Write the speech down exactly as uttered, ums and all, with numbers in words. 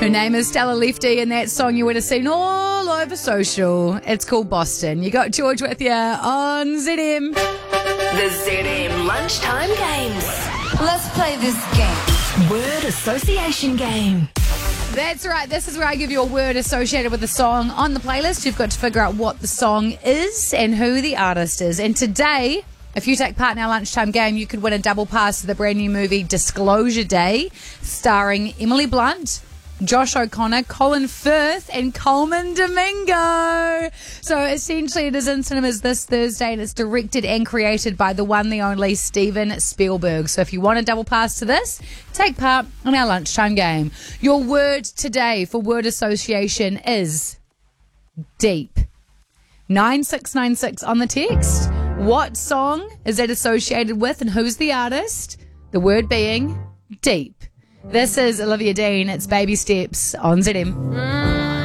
Her name is Stella Lefty, and that song you would have seen all over social. It's called Boston. You got George with you on Z M. The Z M Lunchtime Games. Let's play this game. Word association game. That's right. This is where I give you a word associated with the song on the playlist. You've got to figure out what the song is and who the artist is. And today, if you take part in our lunchtime game, you could win a double pass to the brand new movie Disclosure Day, starring Emily Blunt, Josh O'Connor, Colin Firth, and Coleman Domingo. So essentially it is in cinemas this Thursday, and it's directed and created by the one, the only Steven Spielberg. So if you want a double pass to this, take part in our lunchtime game. Your word today for word association is deep. nine six nine six on the text. What song is it associated with and who's the artist? The word being deep. This is Olivia Dean. It's Baby Steps on Z M. Mm.